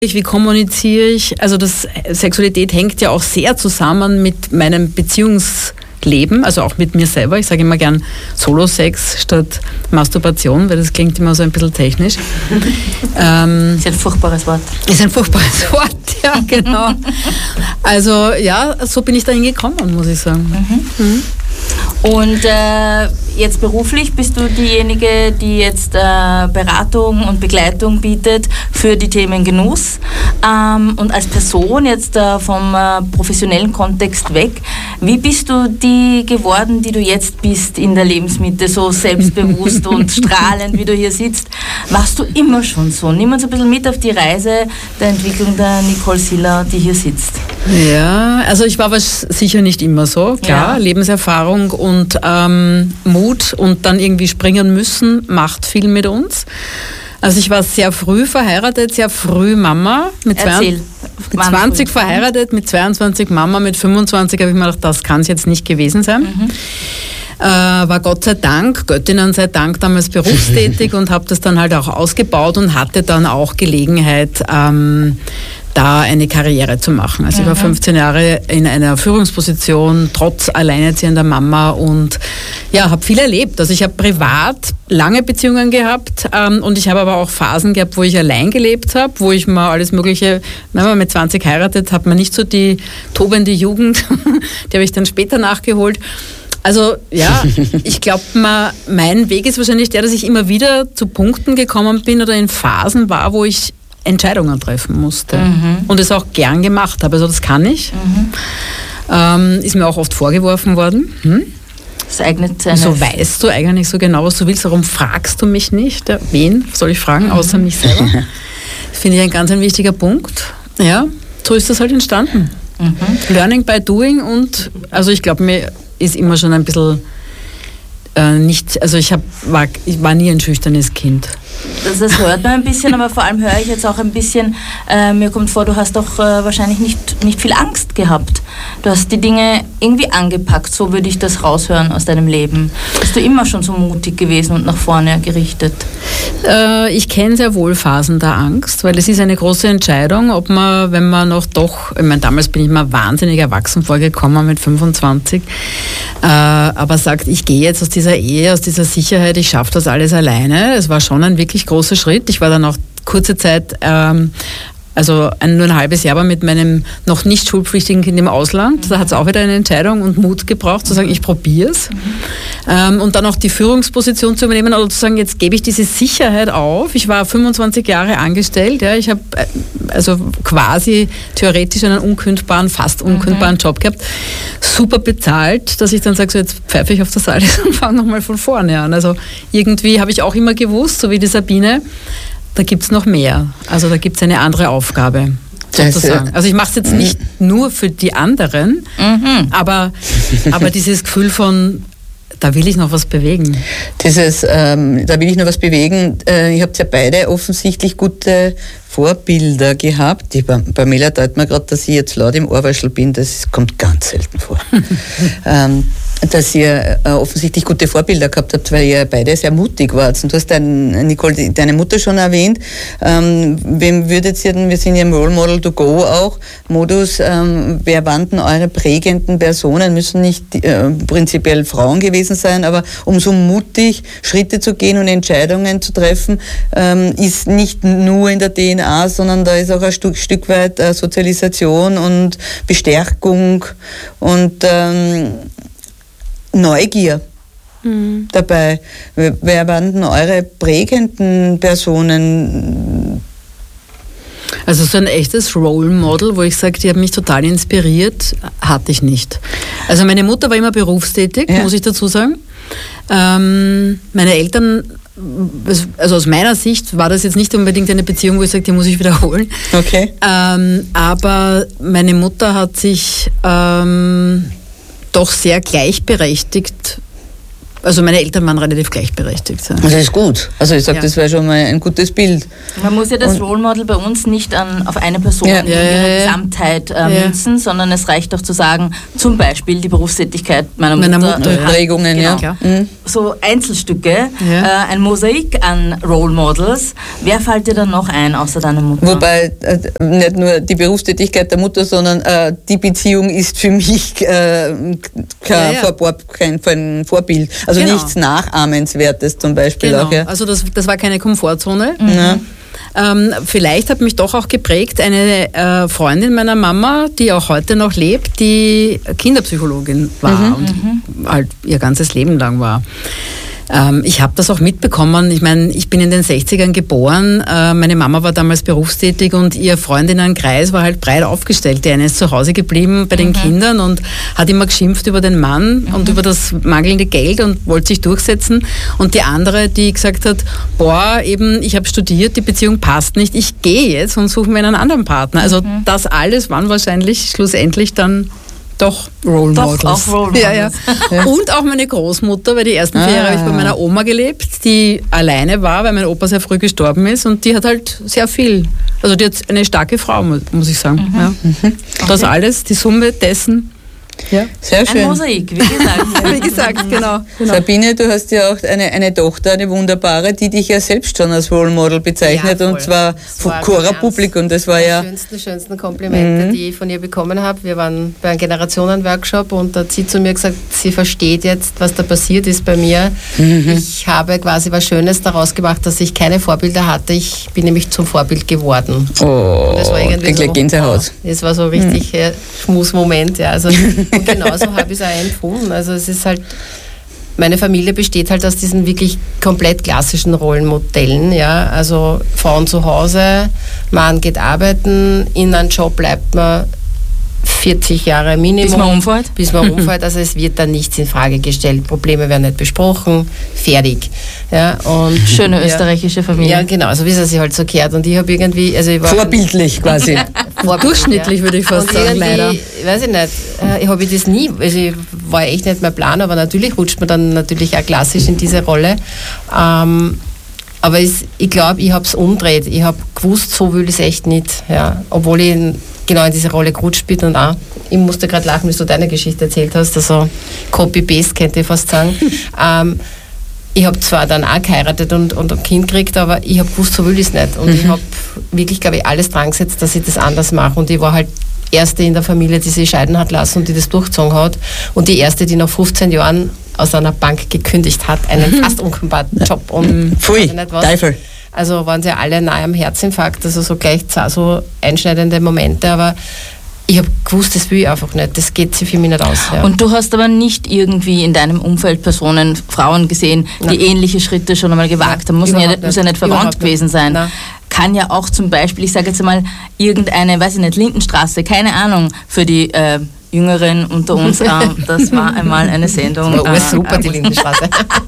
Wie kommuniziere ich? Also Sexualität hängt ja auch sehr zusammen mit meinem Beziehungsleben, also auch mit mir selber. Ich sage immer gern Solo-Sex statt Masturbation, weil das klingt immer so ein bisschen technisch. Ist ein furchtbares Wort. Ist ein furchtbares Wort, ja, genau. Also ja, so bin ich dahin gekommen, muss ich sagen. Und jetzt beruflich bist du diejenige, die jetzt Beratung und Begleitung bietet für die Themen Genuss. Und als Person jetzt vom professionellen Kontext weg, wie bist du die geworden, die du jetzt bist in der Lebensmitte, so selbstbewusst und strahlend, wie du hier sitzt? Warst du immer schon so? Nimm uns ein bisschen mit auf die Reise der Entwicklung der Nicole Siller, die hier sitzt. Ja, also ich war aber sicher nicht immer so, klar, ja. Lebenserfahrung und Mut und dann irgendwie springen müssen, macht viel mit uns. Also ich war sehr früh verheiratet, sehr früh Mama. Mit 20 verheiratet, mit 22 Mama, mit 25 habe ich mir gedacht, das kann es jetzt nicht gewesen sein. War Gott sei Dank, Göttinnen sei Dank damals berufstätig und habe das dann halt auch ausgebaut und hatte dann auch Gelegenheit, da eine Karriere zu machen. Also ich war 15 Jahre in einer Führungsposition, trotz alleinerziehender Mama und ja, habe viel erlebt. Also ich habe privat lange Beziehungen gehabt und ich habe aber auch Phasen gehabt, wo ich allein gelebt habe, wo ich mal alles Mögliche, wenn man mit 20 heiratet, hat man nicht so die tobende Jugend, die habe ich dann später nachgeholt. Also ja, ich glaube, mein Weg ist wahrscheinlich der, dass ich immer wieder zu Punkten gekommen bin oder in Phasen war, wo ich Entscheidungen treffen musste und es auch gern gemacht habe. Also das kann ich. Ist mir auch oft vorgeworfen worden. Das eignet seine... So weißt du eigentlich so genau, was du willst. Warum fragst du mich nicht? Ja, wen soll ich fragen, außer mich selber? Das finde ich ein wichtiger Punkt. Ja, so ist das halt entstanden. Learning by doing und also ich glaube, mir ist immer schon ein bisschen nicht, also ich war nie ein schüchternes Kind. Das hört man ein bisschen, aber vor allem höre ich jetzt auch ein bisschen, mir kommt vor, du hast doch wahrscheinlich nicht viel Angst gehabt. Du hast die Dinge irgendwie angepackt, so würde ich das raushören aus deinem Leben. Bist du immer schon so mutig gewesen und nach vorne gerichtet? Ich kenne sehr wohl Phasen der Angst, weil es ist eine große Entscheidung, ob man, wenn man noch doch, ich meine, damals bin ich mir wahnsinnig erwachsen vorgekommen mit 25, aber sagt, ich gehe jetzt aus dieser Ehe, aus dieser Sicherheit, ich schaffe das alles alleine. Es war schon ein wirklich großer Schritt. Ich war dann auch kurze Zeit, nur ein halbes Jahr mit meinem noch nicht schulpflichtigen Kind im Ausland. Da hat es auch wieder eine Entscheidung und Mut gebraucht, zu sagen, ich probiere es. Und dann auch die Führungsposition zu übernehmen oder zu sagen, jetzt gebe ich diese Sicherheit auf. Ich war 25 Jahre angestellt. Ja, ich habe also quasi theoretisch einen fast unkündbaren Job gehabt. Super bezahlt, dass ich dann sage, so jetzt pfeife ich auf der Seite und fange nochmal von vorne an. Also irgendwie habe ich auch immer gewusst, so wie die Sabine, da gibt es noch mehr. Also da gibt es eine andere Aufgabe. Sozusagen. Also ich mache es jetzt nicht nur für die anderen, aber dieses Gefühl von, da will ich noch was bewegen. Da will ich noch was bewegen. Ihr habt ja beide offensichtlich gute Vorbilder gehabt. Die Pamela teilt mir gerade, dass ich jetzt laut im Ohrwaschel bin. Das kommt ganz selten vor. Dass ihr offensichtlich gute Vorbilder gehabt habt, weil ihr beide sehr mutig wart. Und du hast Nicole, deine Mutter schon erwähnt. Wem würdet ihr denn, wir sind ja im Role Model to Go auch, Modus, wer waren denn eure prägenden Personen? Müssen nicht prinzipiell Frauen gewesen sein, aber um so mutig Schritte zu gehen und Entscheidungen zu treffen, ist nicht nur in der DNA, sondern da ist auch ein Stück weit Sozialisation und Bestärkung und Neugier dabei. Wer waren denn eure prägenden Personen? Also so ein echtes Role Model, wo ich sage, die haben mich total inspiriert, hatte ich nicht. Also meine Mutter war immer berufstätig, muss ich dazu sagen. Meine Eltern, also aus meiner Sicht war das jetzt nicht unbedingt eine Beziehung, wo ich sage, die muss ich wiederholen. Okay. Aber meine Mutter hat sich doch sehr gleichberechtigt Also meine Eltern waren relativ gleichberechtigt. Ja. Das ist gut. Also ich sage, das wäre schon mal ein gutes Bild. Man muss ja das Role Model bei uns nicht auf eine Person in ihrer Gesamtheit münzen, sondern es reicht auch zu sagen, zum Beispiel die Berufstätigkeit meiner Mutter. Prägungen, genau. So Einzelstücke, ein Mosaik an Role Models. Wer fällt dir dann noch ein, außer deiner Mutter? Wobei nicht nur die Berufstätigkeit der Mutter, sondern die Beziehung ist für mich kein Vorbild. Also nichts Nachahmenswertes zum Beispiel auch. Ja. Also das war keine Komfortzone. Vielleicht hat mich doch auch geprägt eine Freundin meiner Mama, die auch heute noch lebt, die Kinderpsychologin war und halt ihr ganzes Leben lang war. Ich habe das auch mitbekommen. Ich meine, ich bin in den 60ern geboren. Meine Mama war damals berufstätig und ihr Freundinnenkreis war halt breit aufgestellt. Die eine ist zu Hause geblieben bei den Kindern und hat immer geschimpft über den Mann und über das mangelnde Geld und wollte sich durchsetzen. Und die andere, die gesagt hat, ich habe studiert, die Beziehung passt nicht, ich gehe jetzt und suche mir einen anderen Partner. Also das alles waren wahrscheinlich schlussendlich dann doch Role Models. Auch Role Models. Ja. Und auch meine Großmutter, weil die ersten 4 Jahre habe ich bei meiner Oma gelebt, die alleine war, weil mein Opa sehr früh gestorben ist und die hat halt sehr viel, also die hat eine starke Frau, muss ich sagen. Ja. Das alles, die Summe dessen. Ja. Sehr schön. Ein Mosaik, wie gesagt. Genau. Sabine, du hast ja auch eine Tochter, eine wunderbare, die dich ja selbst schon als Role Model bezeichnet, und zwar Cora Publikum. Das war ja die schönsten Komplimente, die ich von ihr bekommen habe. Wir waren bei einem Generationenworkshop und da hat sie zu mir gesagt, sie versteht jetzt, was da passiert ist bei mir. Ich habe quasi was Schönes daraus gemacht, dass ich keine Vorbilder hatte. Ich bin nämlich zum Vorbild geworden. Oh, das war irgendwie so, Gänsehaut. Das war so richtig Schmusmoment. Ja, also und genauso habe ich es auch empfunden. Also es ist halt, meine Familie besteht halt aus diesen wirklich komplett klassischen Rollenmodellen. Ja? Also Frauen zu Hause, Mann geht arbeiten, in einem Job bleibt man 40 Jahre Minimum. Bis man umfällt. Also es wird dann nichts in Frage gestellt. Probleme werden nicht besprochen. Fertig. Ja, und schöne österreichische Familie. Ja, genau. So wie es sich halt so gehört. Und ich habe irgendwie... Also ich war vorbildlich quasi. Durchschnittlich würde ich fast sagen, leider. Weiß ich nicht. Ich habe das nie... Also ich war echt nicht mein Plan, aber natürlich rutscht man dann natürlich auch klassisch in diese Rolle. Aber ich glaube, ich habe es umgedreht. Ich habe gewusst, so will ich es echt nicht. Ja. Obwohl ich genau in diese Rolle gerutscht bin und auch, ich musste gerade lachen, wie du deine Geschichte erzählt hast, also Copy-Paste, könnte ich fast sagen. Ich habe zwar dann auch geheiratet und ein Kind gekriegt, aber ich habe gewusst, so will ich es nicht. Und ich habe wirklich, glaube ich, alles dran gesetzt, dass ich das anders mache. Und ich war halt Erste in der Familie, die sich scheiden hat lassen und die das durchgezogen hat. Und die Erste, die nach 15 Jahren aus einer Bank gekündigt hat, einen fast unkompatiblen Job. Und Pfui, Teufel. Also waren sie alle nahe am Herzinfarkt, also so gleich so einschneidende Momente, aber ich habe gewusst, das will ich einfach nicht, das geht sich für mich nicht aus. Ja. Und du hast aber nicht irgendwie in deinem Umfeld Personen, Frauen gesehen, die ähnliche Schritte schon einmal gewagt haben, muss ja nicht verwandt gewesen sein. Nein. Kann ja auch zum Beispiel, ich sage jetzt mal, irgendeine, weiß ich nicht, Lindenstraße, keine Ahnung, für die Jüngeren unter uns, das war einmal eine Sendung. Das war super, die Lindenstraße.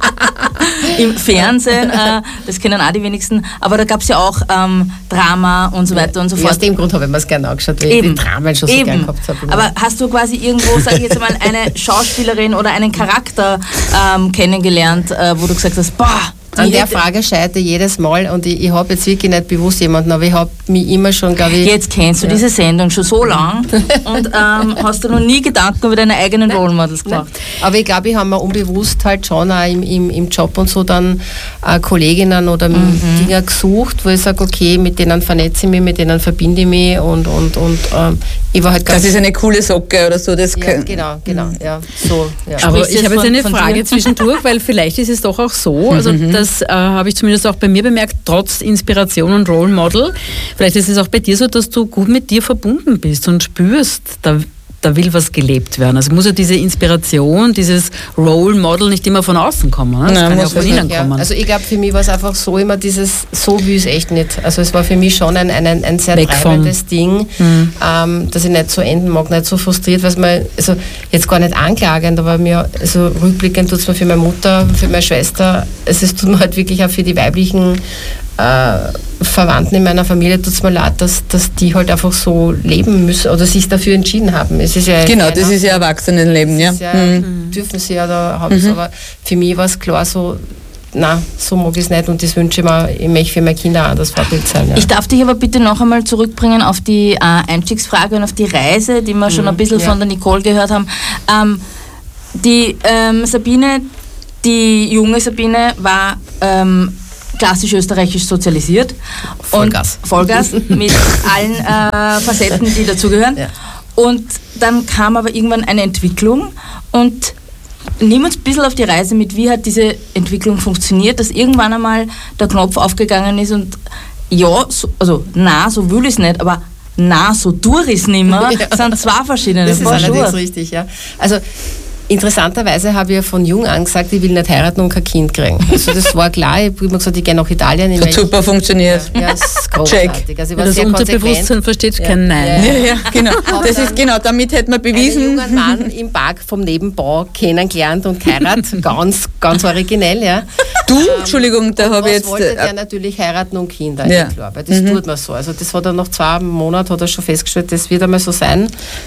Im Fernsehen, das kennen auch die wenigsten, aber da gab es ja auch Drama und so weiter und so fort. Aus dem Grund habe ich mir es gerne angeschaut, weil ich die Dramen schon so gerne gehabt habe. Aber hast du quasi irgendwo, sage ich jetzt mal, eine Schauspielerin oder einen Charakter kennengelernt, wo du gesagt hast, an der Frage scheitere jedes Mal und ich habe jetzt wirklich nicht bewusst jemanden, aber ich habe mich immer schon, glaube ich... Jetzt kennst du diese Sendung schon so lang und hast du noch nie Gedanken über deine eigenen Role Models gemacht. Aber ich glaube, ich habe mir unbewusst halt schon auch im Job und so dann Kolleginnen oder Dinge gesucht, wo ich sage, okay, mit denen vernetze ich mich, mit denen verbinde ich mich und ich war halt ganz... Das ist eine coole Socke oder so. Das ja, genau. Ja, so, ja. Aber ich habe jetzt eine Frage zwischendurch, weil vielleicht ist es doch auch so, also das habe ich zumindest auch bei mir bemerkt, trotz Inspiration und Role Model. Vielleicht ist es auch bei dir so, dass du gut mit dir verbunden bist und spürst, da will was gelebt werden. Also muss ja diese Inspiration, dieses Role Model nicht immer von außen kommen. Ne? Das kann ja auch von innen kommen. Also ich glaube, für mich war es einfach so immer dieses, so will ich es echt nicht. Also es war für mich schon ein sehr treibendes Ding, dass ich nicht so enden mag, nicht so frustriert, weil man, also jetzt gar nicht anklagend, aber mir, also rückblickend tut es mir für meine Mutter, für meine Schwester, es tut mir halt wirklich auch für die weiblichen Verwandten in meiner Familie tut es mir leid, dass die halt einfach so leben müssen oder sich dafür entschieden haben. Es ist ja genau, das ist ja Erwachsenenleben, ja. Dürfen sie ja, da haben sie, aber für mich war es klar so, nein, so mag ich es nicht und das wünsche ich mir, ich möchte für meine Kinder auch das Vorbild sein. Ja. Ich darf dich aber bitte noch einmal zurückbringen auf die Einstiegsfrage und auf die Reise, die wir schon ein bisschen von der Nicole gehört haben. Die Sabine, die junge Sabine, war klassisch österreichisch sozialisiert. Vollgas. Und Vollgas mit allen Facetten, die dazugehören. Ja. Und dann kam aber irgendwann eine Entwicklung und nimm uns ein bisschen auf die Reise mit, wie hat diese Entwicklung funktioniert, dass irgendwann einmal der Knopf aufgegangen ist und ja, so will ich es nicht, aber so durch ist nicht mehr, sind zwei verschiedene. Das ist allerdings richtig, ja. Also interessanterweise habe ich ja von jung an gesagt, ich will nicht heiraten und kein Kind kriegen. Also das war klar, ich habe immer gesagt, ich gehe nach Italien. Hat super funktioniert. Ja, das ist großartig. Also ich war das Unterbewusstsein versteht kein Nein. Ja, genau. Das ist genau, damit hätte man bewiesen. Einen jungen Mann im Park vom Nebenbau kennengelernt und geheiratet, ganz originell, ja. Du, Entschuldigung, da habe ich jetzt... wollte der natürlich heiraten und Kinder, klar, weil das tut man so. Also das hat er nach 2 Monaten hat er schon festgestellt, das wird einmal so sein.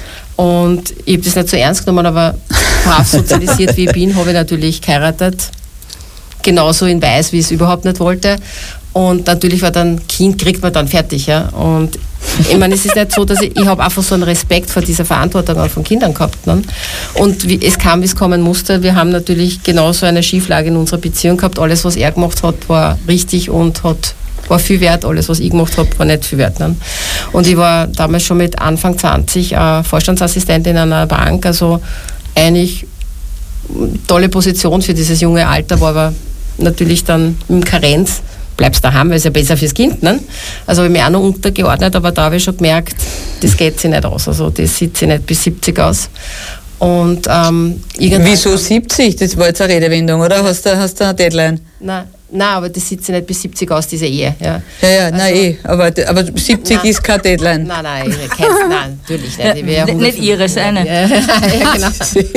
Und ich habe das nicht so ernst genommen, aber brav sozialisiert wie ich bin, habe ich natürlich geheiratet. Genauso in Weiß, wie ich es überhaupt nicht wollte. Und natürlich war dann, Kind kriegt man dann fertig. Ja. Und ich meine, es ist nicht so, dass ich habe einfach so einen Respekt vor dieser Verantwortung auch von Kindern gehabt. Ne? Und es kam, wie es kommen musste. Wir haben natürlich genauso eine Schieflage in unserer Beziehung gehabt. Alles, was er gemacht hat, war richtig und war viel wert. Alles, was ich gemacht habe, war nicht viel wert. Ne? Und ich war damals schon mit Anfang 20 Vorstandsassistentin in einer Bank, also eigentlich tolle Position für dieses junge Alter, war aber natürlich dann im Karenz, bleibst daheim, weil es ja besser fürs Kind. Ne? Also habe ich mich auch noch untergeordnet, aber da habe ich schon gemerkt, das geht sich nicht aus. Also das sieht sich nicht bis 70 aus. Und wieso 70? Das war jetzt eine Redewendung, oder? Hast du eine Deadline? Nein, aber das sieht sich nicht bis 70 aus, diese Ehe. Ja, aber 70 ist keine Deadline. Nein, natürlich nicht. Nicht ihre, seine. Ja, genau.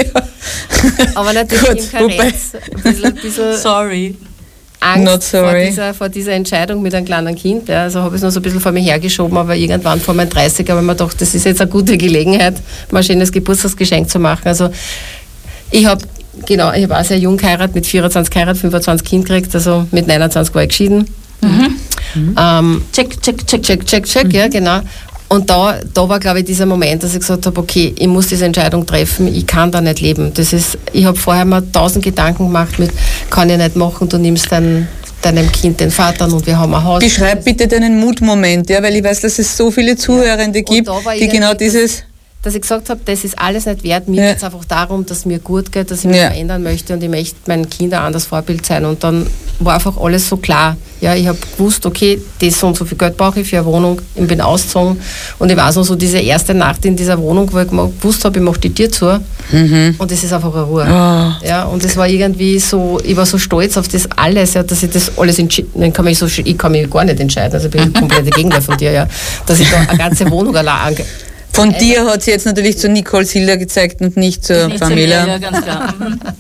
Aber natürlich im Karenz ein bisschen sorry. Angst vor dieser Entscheidung mit einem kleinen Kind. Ja, also habe ich es noch so ein bisschen vor mir hergeschoben, aber irgendwann vor meinen 30er habe ich mir gedacht, das ist jetzt eine gute Gelegenheit, mal ein schönes Geburtstagsgeschenk zu machen. Also ich habe auch sehr jung geheiratet, mit 24 geheiratet, 25 Kind gekriegt, also mit 29 war ich geschieden. Check, ja, genau. Und da war, glaube ich, dieser Moment, dass ich gesagt habe, okay, ich muss diese Entscheidung treffen, ich kann da nicht leben. Ich habe vorher mal 1000 Gedanken gemacht mit, kann ich nicht machen, du nimmst deinem Kind den Vater und wir haben ein Haus. Beschreib bitte deinen Mutmoment, ja, weil ich weiß, dass es so viele Zuhörende gibt, die genau dieses... Dass ich gesagt habe, das ist alles nicht wert, mir geht es einfach darum, dass es mir gut geht, dass ich mich verändern möchte und ich möchte meinen Kindern auch das Vorbild sein. Und dann war einfach alles so klar. Ja, ich habe gewusst, okay, das so und so viel Geld brauche ich für eine Wohnung, ich bin ausgezogen und ich weiß noch so diese erste Nacht in dieser Wohnung, wo ich gewusst habe, ich mache die Tür zu und es ist einfach eine Ruhe. Oh. Ja, und es war irgendwie so, ich war so stolz auf das alles, ja, dass ich das alles ich kann mich gar nicht entscheiden, also ich bin komplett das Gegenteil von dir, ja, dass ich da eine ganze Wohnung allein Von dir hat sie jetzt natürlich zu Nicole Silder gezeigt und nicht zur Pamela. Ja, ganz klar.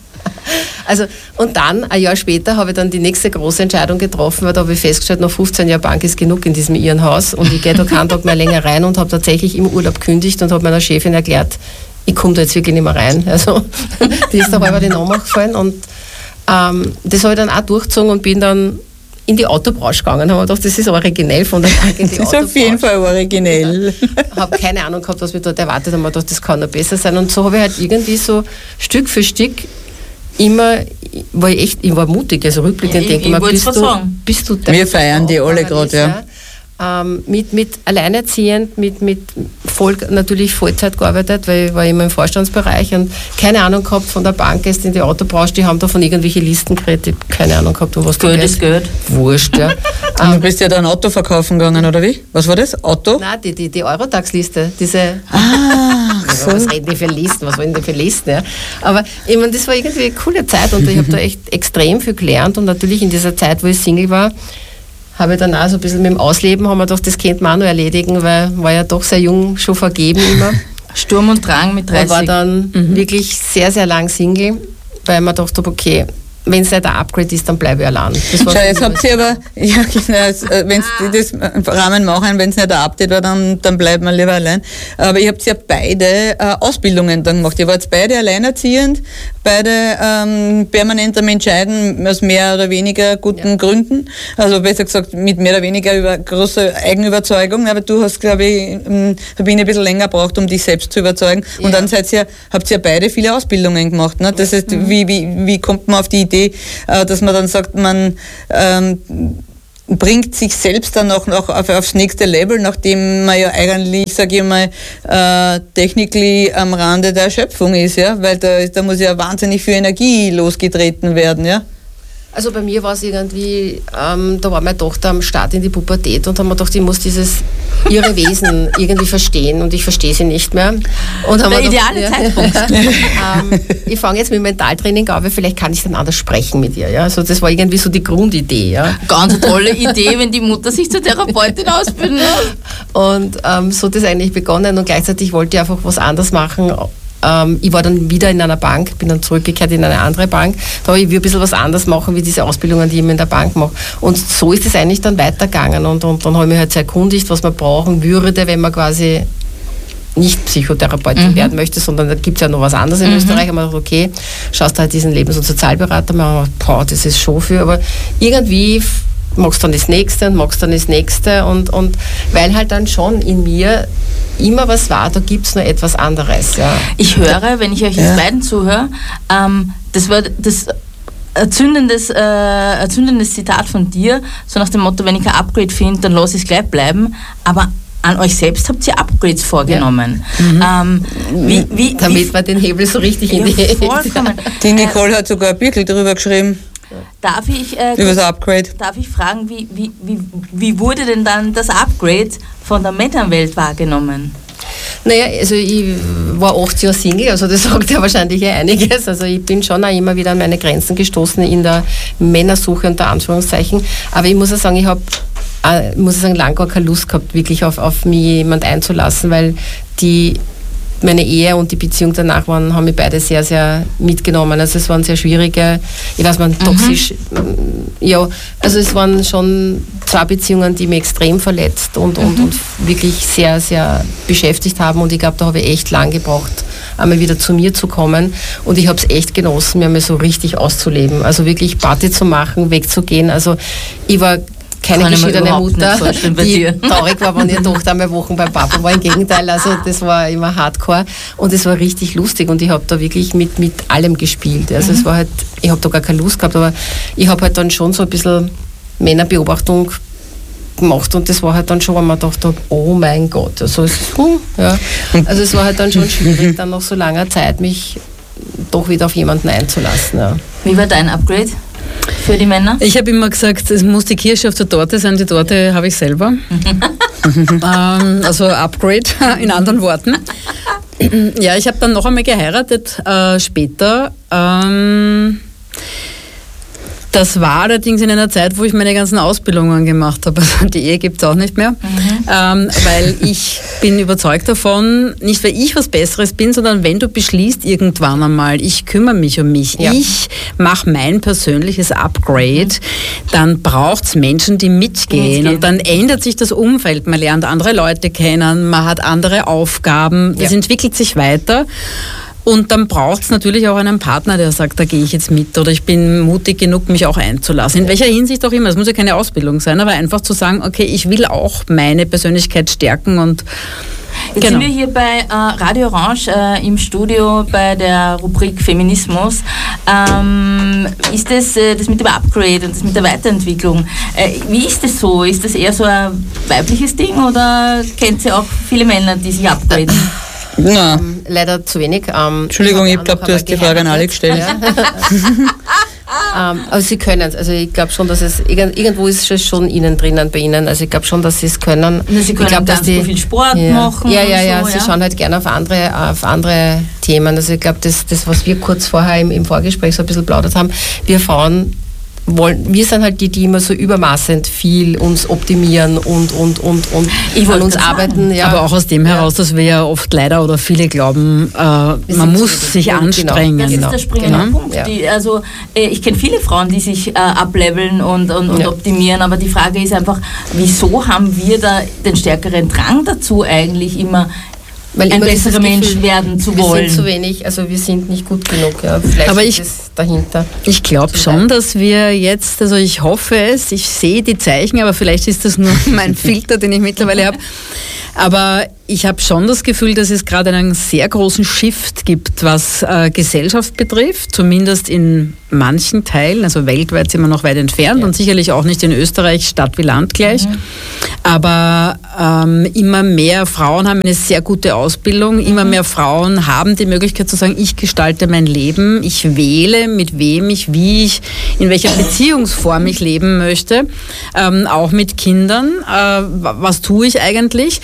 Also, und dann, ein Jahr später, habe ich dann die nächste große Entscheidung getroffen, weil da habe ich festgestellt, nach 15 Jahren Bank ist genug in diesem Irrenhaus und ich gehe da keinen Tag mehr länger rein und habe tatsächlich im Urlaub gekündigt und habe meiner Chefin erklärt, ich komme da jetzt wirklich nicht mehr rein. Also, die ist da halber die Ohnmacht gefallen und das habe ich dann auch durchgezogen und bin dann in die Autobranche gegangen, haben wir gedacht, das ist originell von der Bank in die Das ist auf jeden Fall originell. Habe keine Ahnung gehabt, was mich dort erwartet, haben wir gedacht, das kann noch besser sein. Und so habe ich halt irgendwie so Stück für Stück ich war mutig, also rückblickend denke ich mir, bist du wir feiern die alle gerade, ja. Mit alleinerziehend, mit natürlich Vollzeit gearbeitet, weil ich war immer im Vorstandsbereich und keine Ahnung gehabt von der Bank erst in die Autobranche, die haben da von irgendwelchen Listen geredet, ich habe keine Ahnung gehabt, um was da geht. Ist Geld. Wurscht, ja. Und du bist ja dann Auto verkaufen gegangen, oder wie? Was war das? Auto? Nein, die Eurotax-Liste, diese... so. Was reden die für Listen, was wollen die für Listen, ja. Aber ich meine, das war irgendwie eine coole Zeit und ich habe da echt extrem viel gelernt und natürlich in dieser Zeit, wo ich Single war, habe ich dann auch so ein bisschen mit dem Ausleben, haben wir gedacht, das könnte man auch noch erledigen, weil war ja doch sehr jung schon vergeben immer. Sturm und Drang mit 30. Und war dann wirklich sehr, sehr lang Single, weil man dachte, okay, wenn es nicht ein Upgrade ist, dann bleibe ich allein. Schau, jetzt habt ihr aber, ja, wenn Sie das im Rahmen machen, wenn es nicht ein Update war, dann bleibt man lieber allein. Aber ihr habt ja beide Ausbildungen dann gemacht. Ihr wart beide alleinerziehend, beide permanent am Entscheiden, aus mehr oder weniger guten Gründen. Also besser gesagt, mit mehr oder weniger großer Eigenüberzeugung. Aber du hast, glaube ich, Sabine, ein bisschen länger braucht, um dich selbst zu überzeugen. Und dann habt ihr ja beide viele Ausbildungen gemacht. Ne? Das heißt, wie kommt man auf die Idee, dass man dann sagt, man bringt sich selbst dann auch noch aufs nächste Level, nachdem man ja eigentlich, sage ich mal, technically am Rande der Erschöpfung ist, ja, weil da muss ja wahnsinnig viel Energie losgetreten werden, ja. Also bei mir war es irgendwie, da war meine Tochter am Start in die Pubertät und haben wir gedacht, ich muss dieses ihre Wesen irgendwie verstehen und ich verstehe sie nicht mehr. Und der ideale Zeitpunkt. Ich fange jetzt mit Mentaltraining an, weil vielleicht kann ich dann anders sprechen mit ihr. Ja? Also das war irgendwie so die Grundidee. Ja? Ganz tolle Idee, wenn die Mutter sich zur Therapeutin ausbildet. Und so hat das eigentlich begonnen und gleichzeitig wollte ich einfach was anderes machen. Ich war dann wieder in einer Bank, bin dann zurückgekehrt in eine andere Bank. Da habe ich ein bisschen was anderes machen, wie diese Ausbildungen, die ich immer in der Bank mache. Und so ist es eigentlich dann weitergegangen. Und dann habe ich mich halt sehr erkundigt, was man brauchen würde, wenn man quasi nicht Psychotherapeutin werden möchte, sondern da gibt es ja noch was anderes in Österreich. Und man dachte, okay, schaust du halt diesen Lebens- und Sozialberater, man dachte, das ist schon viel. Aber irgendwie magst dann das Nächste und magst dann das Nächste. Und weil halt dann schon in mir immer was war, da gibt es noch etwas anderes. Ja. Ich höre, wenn ich euch jetzt beiden zuhöre, das war das erzündendes Zitat von dir, so nach dem Motto, wenn ich ein Upgrade finde, dann lasse ich es gleich bleiben, aber an euch selbst habt ihr Upgrades vorgenommen. Ja. Damit man den Hebel so richtig in die vollkommen. Die Nicole hat sogar ein Birkel drüber geschrieben. Darf ich fragen, wie wurde denn dann das Upgrade von der Männerwelt wahrgenommen? Naja, also ich war 8 Jahre Single, also das sagt ja wahrscheinlich einiges. Also ich bin schon auch immer wieder an meine Grenzen gestoßen in der Männersuche unter Anführungszeichen. Aber ich muss auch sagen, ich habe lang gar keine Lust gehabt, wirklich auf mich jemand einzulassen, weil meine Ehe und die Beziehung danach haben mich beide sehr, sehr mitgenommen. Also es waren sehr schwierige, ich weiß man, toxisch, ja, also es waren schon 2 Beziehungen, die mich extrem verletzt und wirklich sehr, sehr beschäftigt haben und ich glaube, da habe ich echt lang gebraucht, einmal wieder zu mir zu kommen und ich habe es echt genossen, mir mal so richtig auszuleben, also wirklich Party zu machen, wegzugehen, also ich war keine geschiedene Mutter, die traurig war, wenn ihre Tochter einmal Wochen beim Papa war. Im Gegenteil, also das war immer Hardcore und es war richtig lustig und ich habe da wirklich mit allem gespielt. Also es war halt, ich habe da gar keine Lust gehabt, aber ich habe halt dann schon so ein bisschen Männerbeobachtung gemacht und das war halt dann schon, wenn man dachte, oh mein Gott, also es war halt dann schon schwierig, dann nach so langer Zeit mich doch wieder auf jemanden einzulassen. Ja. Wie war dein Upgrade für die Männer? Ich habe immer gesagt, es muss die Kirsche auf der Torte sein, die Torte habe ich selber. Also Upgrade in anderen Worten. Ja, ich habe dann noch einmal geheiratet später. Das war allerdings in einer Zeit, wo ich meine ganzen Ausbildungen gemacht habe. Also die Ehe gibt es auch nicht mehr. Weil ich bin überzeugt davon, nicht weil ich was Besseres bin, sondern wenn du beschließt irgendwann einmal, ich kümmere mich um mich, ich mache mein persönliches Upgrade, dann braucht es Menschen, die mitgehen. Und dann ändert sich das Umfeld. Man lernt andere Leute kennen, man hat andere Aufgaben, es entwickelt sich weiter. Und dann braucht es natürlich auch einen Partner, der sagt, da gehe ich jetzt mit oder ich bin mutig genug, mich auch einzulassen. In welcher Hinsicht auch immer. Es muss ja keine Ausbildung sein, aber einfach zu sagen, okay, ich will auch meine Persönlichkeit stärken und Jetzt sind wir hier bei Radio Orange im Studio bei der Rubrik Feminismus. Ist das mit dem Upgrade und das mit der Weiterentwicklung, wie ist das so? Ist das eher so ein weibliches Ding oder kennt ihr auch viele Männer, die sich upgraden? Leider zu wenig. Entschuldigung, ich glaube, du hast die Frage an alle gestellt. Ja. Aber sie können es. Also ich glaube schon, dass es irgendwo ist es schon innen drinnen bei ihnen. Also ich glaube schon, dass sie es können. Sie können ganz viel Sport machen. Ja, sie schauen halt gerne auf andere Themen. Also ich glaube, das, was wir kurz vorher im Vorgespräch so ein bisschen plaudert haben, wir Frauen wir sind halt die immer so übermaßend viel uns optimieren und an uns arbeiten. Ja. Aber auch aus dem heraus, dass wir ja oft leider oder viele glauben, man muss sich anstrengen. Das ist der springende Punkt. Ja. Ich kenne viele Frauen, die sich ableveln und optimieren, aber die Frage ist einfach, wieso haben wir da den stärkeren Drang dazu eigentlich immer, ein besserer Mensch werden zu wollen? Wir sind zu wenig, also wir sind nicht gut genug. Ja. Vielleicht aber ist es dahinter. Ich glaube schon, dass wir jetzt, also ich hoffe es, ich sehe die Zeichen, aber vielleicht ist das nur mein Filter, den ich mittlerweile habe. Aber ich habe schon das Gefühl, dass es gerade einen sehr großen Shift gibt, was Gesellschaft betrifft, zumindest in manchen Teilen, also weltweit sind wir noch weit entfernt und sicherlich auch nicht in Österreich Stadt wie Land gleich. Aber immer mehr Frauen haben eine sehr gute Ausbildung, immer mehr Frauen haben die Möglichkeit zu sagen, ich gestalte mein Leben, ich wähle, mit wem ich, wie ich, in welcher Beziehungsform ich leben möchte, auch mit Kindern, was tue ich eigentlich?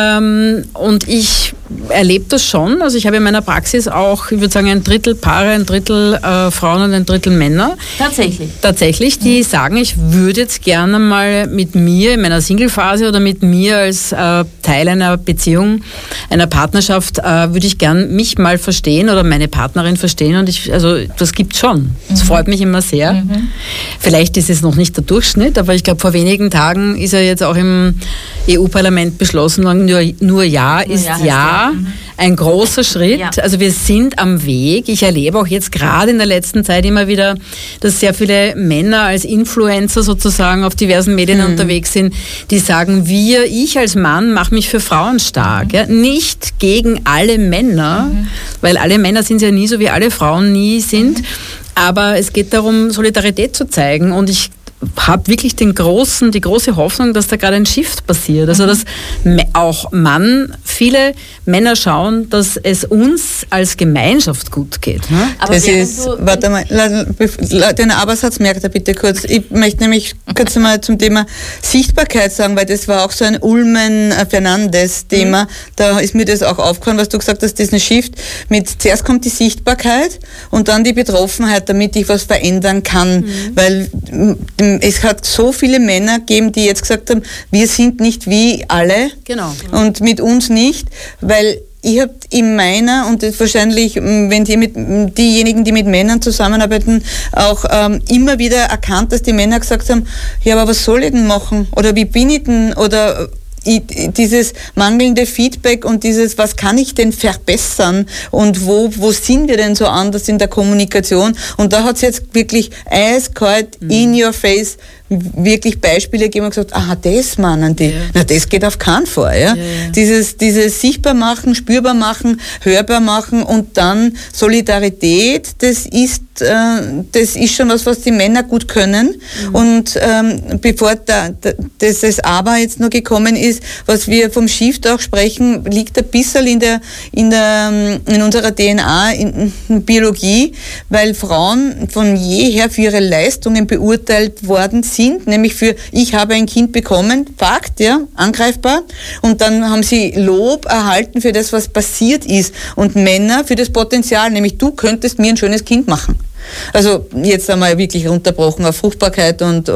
Und ich erlebe das schon, also ich habe in meiner Praxis auch, ich würde sagen, ein Drittel Paare, ein Drittel Frauen und ein Drittel Männer. Tatsächlich, die sagen, ich würde jetzt gerne mal mit mir in meiner Single-Phase oder mit mir als Teil einer Beziehung, einer Partnerschaft, würde ich gern mich mal verstehen oder meine Partnerin verstehen und also das gibt schon. Das freut mich immer sehr. Vielleicht ist es noch nicht der Durchschnitt, aber ich glaube, vor wenigen Tagen ist ja jetzt auch im EU-Parlament beschlossen worden, nur Ja ist Ja. Ein großer Schritt. Ja. Also wir sind am Weg. Ich erlebe auch jetzt gerade in der letzten Zeit immer wieder, dass sehr viele Männer als Influencer sozusagen auf diversen Medien unterwegs sind, die sagen, ich als Mann mache mich für Frauen stark. Ja? Nicht gegen alle Männer, weil alle Männer sind ja nie so, wie alle Frauen nie sind. Aber es geht darum, Solidarität zu zeigen und ich habe wirklich die große Hoffnung, dass da gerade ein Shift passiert. Also dass auch viele Männer schauen, dass es uns als Gemeinschaft gut geht. Ne? Aber das ist, warte mal, den Abersatz merkt er bitte kurz. Ich möchte nämlich kurz mal zum Thema Sichtbarkeit sagen, weil das war auch so ein Ulmen-Fernandes-Thema. Da ist mir das auch aufgefallen, was du gesagt hast, diesen Shift zuerst kommt die Sichtbarkeit und dann die Betroffenheit, damit ich was verändern kann. Weil es hat so viele Männer gegeben, die jetzt gesagt haben, wir sind nicht wie alle und mit uns nicht, weil ich habe in meiner, und das wahrscheinlich, wenn diejenigen, die mit Männern zusammenarbeiten, auch immer wieder erkannt, dass die Männer gesagt haben, ja, aber was soll ich denn machen? Oder wie bin ich denn? Oder dieses mangelnde Feedback und dieses, was kann ich denn verbessern und wo sind wir denn so anders in der Kommunikation? Und da hat es jetzt wirklich eiskalt in your face wirklich Beispiele gegeben und gesagt, aha, das meinen die. Na, das geht auf keinen Fall. Ja? Dieses sichtbar machen, spürbar machen, hörbar machen und dann Solidarität, das ist schon was die Männer gut können. Und bevor das Aber jetzt noch gekommen ist, was wir vom Shift auch sprechen, liegt ein bisschen in unserer DNA, in Biologie, weil Frauen von jeher für ihre Leistungen beurteilt worden sind, nämlich für ich habe ein Kind bekommen, Fakt, ja, angreifbar, und dann haben sie Lob erhalten für das, was passiert ist, und Männer für das Potenzial, nämlich du könntest mir ein schönes Kind machen. Also jetzt einmal wirklich runterbrochen auf Fruchtbarkeit und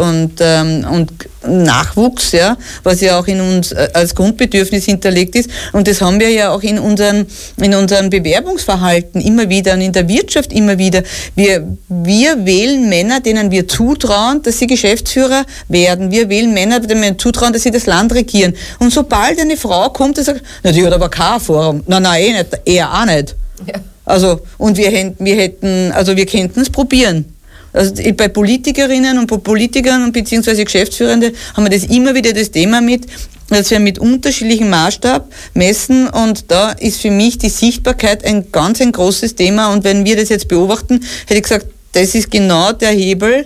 Nachwuchs, ja, was ja auch in uns als Grundbedürfnis hinterlegt ist. Und das haben wir ja auch in unserem Bewerbungsverhalten immer wieder und in der Wirtschaft immer wieder. Wir wählen Männer, denen wir zutrauen, dass sie Geschäftsführer werden. Wir wählen Männer, denen wir zutrauen, dass sie das Land regieren. Und sobald eine Frau kommt und sagt, na, die hat aber keine Erfahrung. Nein, nicht, er auch nicht. Ja. Also, und wir könnten es probieren. Also bei Politikerinnen und Politikern und beziehungsweise Geschäftsführende haben wir das immer wieder das Thema dass wir mit unterschiedlichem Maßstab messen, und da ist für mich die Sichtbarkeit ein großes Thema, und wenn wir das jetzt beobachten, hätte ich gesagt, das ist genau der Hebel,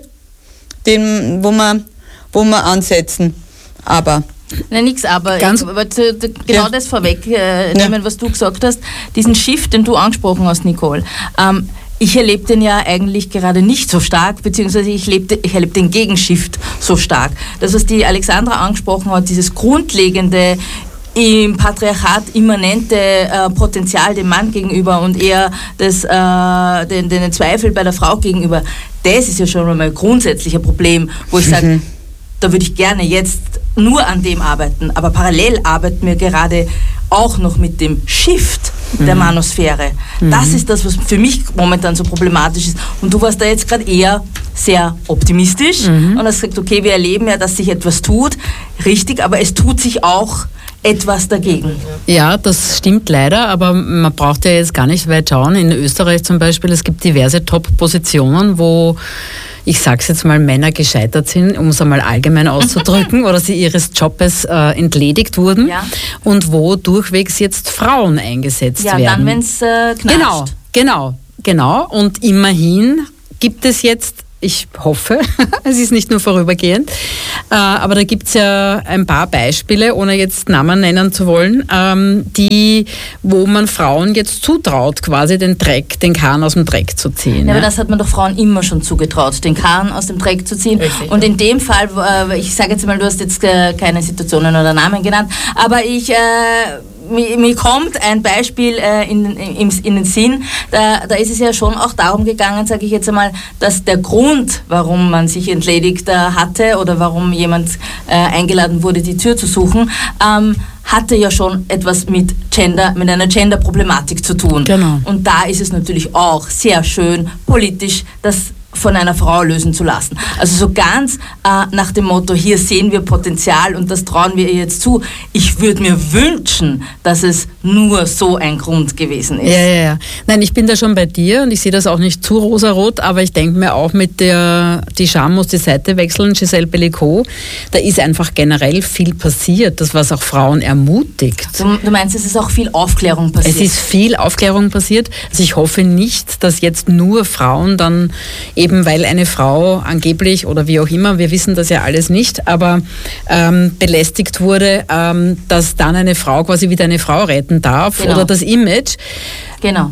wo wir ansetzen. Aber Nein, nix, aber das vorwegnehmen, was du gesagt hast, diesen Shift, den du angesprochen hast, Nicole. Ich erlebe den ja eigentlich gerade nicht so stark, beziehungsweise ich erlebe den Gegenshift so stark. Das, was die Alexandra angesprochen hat, dieses grundlegende im Patriarchat immanente Potenzial dem Mann gegenüber und eher den Zweifel bei der Frau gegenüber, das ist ja schon einmal grundsätzlich ein Problem, wo ich sage, da würde ich gerne jetzt nur an dem arbeiten, aber parallel arbeiten wir gerade auch noch mit dem Shift der Manosphäre. Das ist das, was für mich momentan so problematisch ist. Und du warst da jetzt gerade eher sehr optimistisch und hast gesagt, okay, wir erleben ja, dass sich etwas tut. Richtig, aber es tut sich auch etwas dagegen. Ja, das stimmt leider, aber man braucht ja jetzt gar nicht weit schauen. In Österreich zum Beispiel, es gibt diverse Top-Positionen, wo, ich sage es jetzt mal, Männer gescheitert sind, um es einmal allgemein auszudrücken, oder sie ihres Jobs entledigt wurden und wo durchwegs jetzt Frauen eingesetzt werden. Ja, dann, wenn es knatscht. Genau. Und immerhin gibt es jetzt, ich hoffe, es ist nicht nur vorübergehend, aber da gibt es ja ein paar Beispiele, ohne jetzt Namen nennen zu wollen, wo man Frauen jetzt zutraut, quasi den Kahn aus dem Dreck zu ziehen. Ja, aber das hat man doch Frauen immer schon zugetraut, den Kahn aus dem Dreck zu ziehen. Richtig. Und in dem Fall, ich sage jetzt mal, du hast jetzt keine Situationen oder Namen genannt, aber mir kommt ein Beispiel in den Sinn, da ist es ja schon auch darum gegangen, sage ich jetzt einmal, dass der Grund, warum man sich entledigt hatte oder warum jemand eingeladen wurde, die Tür zu suchen, hatte ja schon etwas mit einer Gender-Problematik zu tun. Genau. Und da ist es natürlich auch sehr schön politisch, das von einer Frau lösen zu lassen. Also so ganz nach dem Motto, hier sehen wir Potenzial und das trauen wir ihr jetzt zu. Ich würde mir wünschen, dass es nur so ein Grund gewesen ist. Ja. Nein, ich bin da schon bei dir und ich sehe das auch nicht zu rosarot, aber ich denke mir auch die Scham muss die Seite wechseln, Giselle Bellico, da ist einfach generell viel passiert, das was auch Frauen ermutigt. Du meinst, es ist auch viel Aufklärung passiert? Es ist viel Aufklärung passiert. Also ich hoffe nicht, dass jetzt nur Frauen dann eben weil eine Frau angeblich oder wie auch immer, wir wissen das ja alles nicht, aber belästigt wurde, dass dann eine Frau quasi wieder eine Frau retten darf oder das Image. Genau.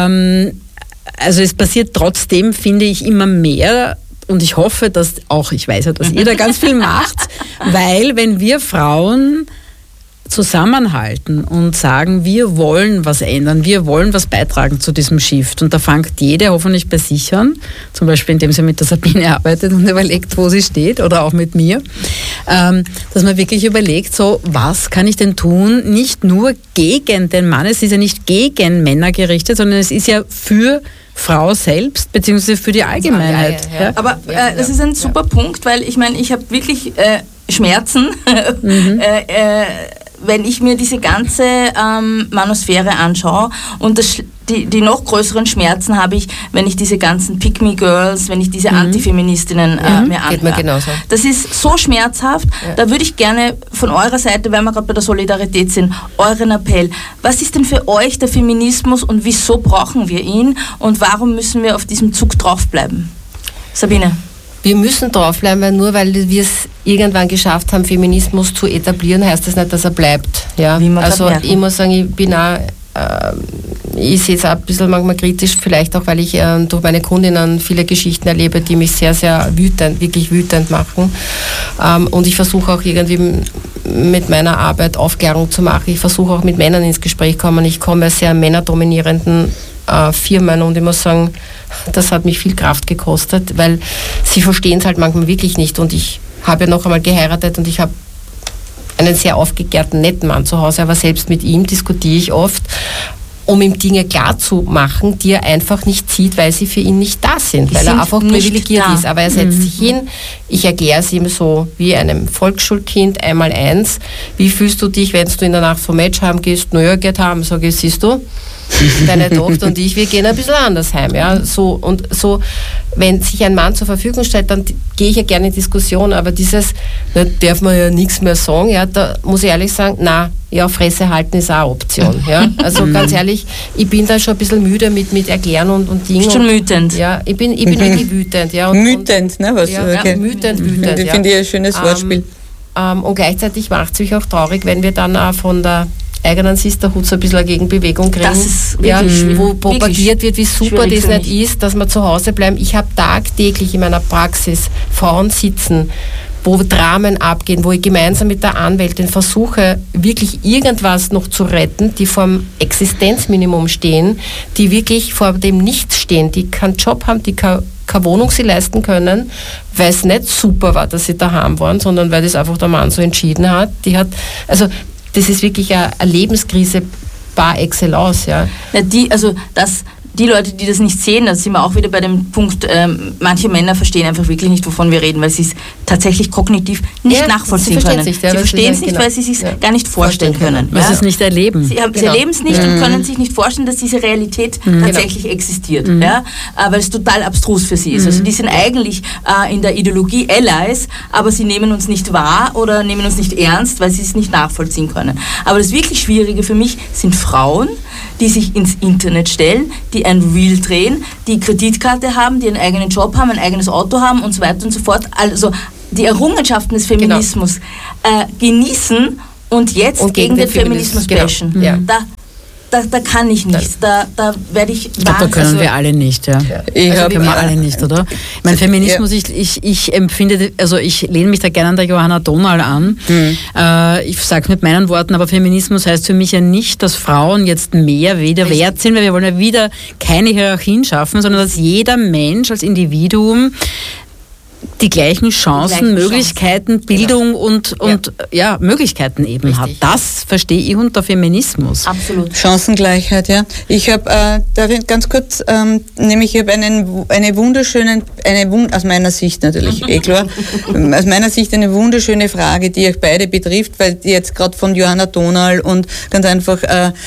Also es passiert trotzdem, finde ich, immer mehr. Und ich hoffe, dass auch, ich weiß ja, dass ihr da ganz viel macht, weil wenn wir Frauen zusammenhalten und sagen, wir wollen was ändern, wir wollen was beitragen zu diesem Shift. Und da fängt jede hoffentlich bei sich an, zum Beispiel indem sie mit der Sabine arbeitet und überlegt, wo sie steht oder auch mit mir, dass man wirklich überlegt, so, was kann ich denn tun, nicht nur gegen den Mann, es ist ja nicht gegen Männer gerichtet, sondern es ist ja für Frau selbst, beziehungsweise für die Allgemeinheit. Ja. Aber das ist ein super Punkt, weil ich meine, ich habe wirklich Schmerzen, wenn ich mir diese ganze Manosphäre anschaue und die noch größeren Schmerzen habe ich, wenn ich diese ganzen Pick-Me-Girls, wenn ich diese Antifeministinnen mir anhöre. Geht mir genauso. Das ist so schmerzhaft, da würde ich gerne von eurer Seite, weil wir gerade bei der Solidarität sind, euren Appell. Was ist denn für euch der Feminismus und wieso brauchen wir ihn und warum müssen wir auf diesem Zug draufbleiben? Sabine? Wir müssen draufbleiben, weil nur weil wir es irgendwann geschafft haben, Feminismus zu etablieren, heißt das nicht, dass er bleibt. Ja? Also ich muss sagen, ich bin auch, ich sehe es auch ein bisschen manchmal kritisch, vielleicht auch, weil ich durch meine Kundinnen viele Geschichten erlebe, die mich sehr, sehr wirklich wütend machen. Und ich versuche auch irgendwie mit meiner Arbeit Aufklärung zu machen. Ich versuche auch mit Männern ins Gespräch zu kommen. Ich komme aus sehr männerdominierenden Firmen und ich muss sagen, das hat mich viel Kraft gekostet, weil sie verstehen es halt manchmal wirklich nicht und ich habe ja noch einmal geheiratet und ich habe einen sehr aufgeklärten, netten Mann zu Hause, aber selbst mit ihm diskutiere ich oft, um ihm Dinge klar zu machen, die er einfach nicht sieht, weil sie für ihn nicht da sind, weil er einfach privilegiert ist. Aber er setzt sich hin, ich erkläre es ihm so wie einem Volksschulkind, 1x1, wie fühlst du dich, wenn du in der Nacht vom Match haben gehst? Naja, geht heim, sage ich, siehst du, deine Tochter und ich, wir gehen ein bisschen anders heim. Ja? So, wenn sich ein Mann zur Verfügung stellt, dann gehe ich ja gerne in Diskussion, aber da darf man ja nichts mehr sagen, ja, da muss ich ehrlich sagen, Fresse halten ist auch eine Option. Ja? Also ganz ehrlich, ich bin da schon ein bisschen müde mit Erklären und Dingen. Schon wütend. Ja, ich bin wirklich wütend. Ja, wütend, ne? Was, ja, okay. Wütend. Das finde ich ein schönes Wortspiel. Und gleichzeitig macht es mich auch traurig, wenn wir dann auch von der eigenen Sisterhood so ein bisschen eine Gegenbewegung kriegen. Das ist wirklich, wo propagiert wird, wie super das nicht ist, dass wir zu Hause bleiben. Ich habe tagtäglich in meiner Praxis Frauen sitzen, wo Dramen abgehen, wo ich gemeinsam mit der Anwältin versuche, wirklich irgendwas noch zu retten, die vor dem Existenzminimum stehen, die wirklich vor dem Nichts stehen, die keinen Job haben, die keine Wohnung sie leisten können, weil es nicht super war, dass sie daheim waren, sondern weil das einfach der Mann so entschieden hat. Also das ist wirklich eine Lebenskrise par excellence. Ja. Die Leute, die das nicht sehen, da sind wir auch wieder bei dem Punkt, manche Männer verstehen einfach wirklich nicht, wovon wir reden, weil sie es tatsächlich kognitiv nicht nachvollziehen können. Sie verstehen es nicht, weil sie es sich gar nicht vorstellen können. Weil sie es nicht erleben. Sie erleben es nicht und können sich nicht vorstellen, dass diese Realität tatsächlich existiert. Ja? Weil es total abstrus für sie ist. Also die sind eigentlich in der Ideologie Allies, aber sie nehmen uns nicht wahr oder nehmen uns nicht ernst, weil sie es nicht nachvollziehen können. Aber das wirklich Schwierige für mich sind Frauen, die sich ins Internet stellen, die ein Reel drehen, die Kreditkarte haben, die einen eigenen Job haben, ein eigenes Auto haben und so weiter und so fort. Also die Errungenschaften des Feminismus genießen und jetzt und gegen den Feminismus bashen. Ja. Da kann ich nichts. Da werde ich wahnsinnig. Da können wir alle nicht, ja. Können wir alle nicht, oder? Mein Feminismus, ich empfinde, also ich lehne mich da gerne an der Johanna Donal an. Ich sage es mit meinen Worten, aber Feminismus heißt für mich ja nicht, dass Frauen jetzt mehr weder wert sind, weil wir wollen ja wieder keine Hierarchien schaffen, sondern dass jeder Mensch als Individuum die gleichen Chancen, Möglichkeiten, Bildung und Möglichkeiten eben Richtig. hat. Das verstehe ich unter Feminismus. Absolut. Chancengleichheit, ja. Ich habe, darf ich ganz kurz, nämlich ich habe eine wunderschöne, aus meiner Sicht natürlich, klar, aus meiner Sicht eine wunderschöne Frage, die euch beide betrifft, weil die jetzt gerade von Johanna Donal und ganz einfach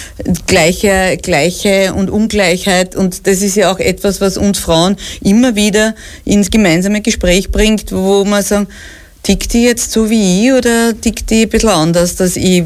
Gleiche und Ungleichheit, und das ist ja auch etwas, was uns Frauen immer wieder ins gemeinsame Gespräch bringt, wo man sagen, tickt die jetzt so wie ich oder tickt die ein bisschen anders als ich?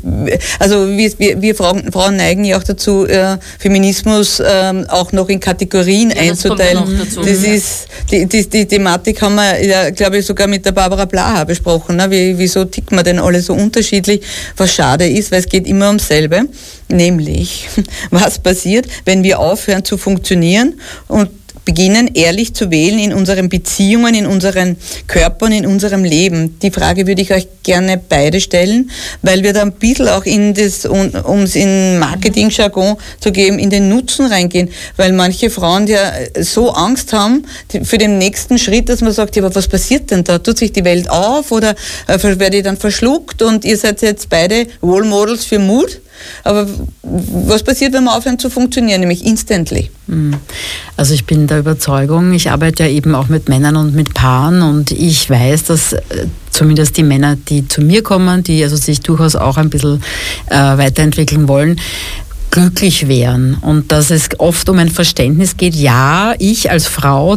Wir Frauen neigen ja auch dazu, Feminismus auch noch in Kategorien einzuteilen. Das ist, die Thematik haben wir, ja, glaube ich, sogar mit der Barbara Blaha besprochen. Ne? Wieso ticken wir denn alle so unterschiedlich? Was schade ist, weil es geht immer ums selbe. Nämlich, was passiert, wenn wir aufhören zu funktionieren und beginnen, ehrlich zu wählen in unseren Beziehungen, in unseren Körpern, in unserem Leben. Die Frage würde ich euch gerne beide stellen, weil wir da ein bisschen auch in das, um es in Marketing-Jargon zu geben, in den Nutzen reingehen, weil manche Frauen ja so Angst haben für den nächsten Schritt, dass man sagt, ja, aber was passiert denn da? Tut sich die Welt auf oder werde ich dann verschluckt? Und ihr seid jetzt beide Role Models für Mut. Aber was passiert, wenn wir aufhören zu funktionieren, nämlich instantly? Also ich bin der Überzeugung, ich arbeite ja eben auch mit Männern und mit Paaren, und ich weiß, dass zumindest die Männer, die zu mir kommen, die also sich durchaus auch ein bisschen weiterentwickeln wollen, glücklich wären, und dass es oft um ein Verständnis geht, ja, ich als Frau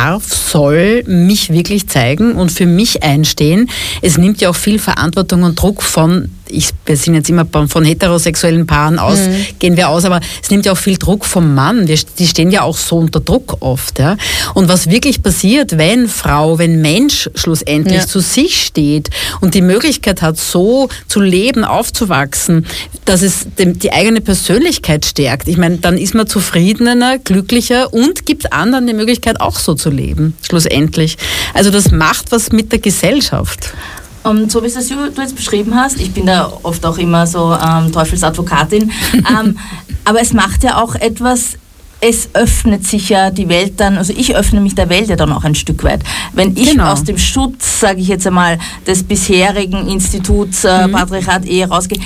soll mich wirklich zeigen und für mich einstehen. Es nimmt ja auch viel Verantwortung und Druck von, wir sind jetzt immer von heterosexuellen Paaren aus, gehen wir aus, aber es nimmt ja auch viel Druck vom Mann. Die stehen ja auch so unter Druck oft. Ja? Und was wirklich passiert, wenn Mensch schlussendlich zu sich steht und die Möglichkeit hat, so zu leben, aufzuwachsen, dass es die eigene Persönlichkeit stärkt. Ich meine, dann ist man zufriedener, glücklicher und gibt anderen die Möglichkeit, auch so zu leben, schlussendlich. Also das macht was mit der Gesellschaft. Und so wie es du jetzt beschrieben hast, ich bin da oft auch immer so Teufelsadvokatin, aber es macht ja auch etwas, es öffnet sich ja die Welt dann, also ich öffne mich der Welt ja dann auch ein Stück weit. Wenn ich aus dem Schutz, sage ich jetzt einmal, des bisherigen Instituts Patriarchat Ehe rausgehe,